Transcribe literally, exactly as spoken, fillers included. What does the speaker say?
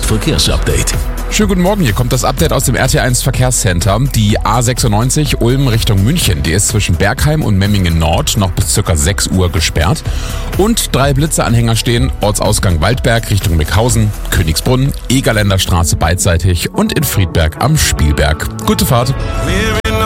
Verkehrsupdate. Schönen guten Morgen, hier kommt das Update aus dem R T eins Verkehrscenter. Die A sechsundneunzig Ulm Richtung München, die ist zwischen Bergheim und Memmingen Nord noch bis ca. sechs Uhr gesperrt. Und drei Blitzeanhänger stehen, Ortsausgang Waldberg Richtung Meckhausen, Königsbrunn, Egerländer Straße beidseitig und in Friedberg am Spielberg. Gute Fahrt!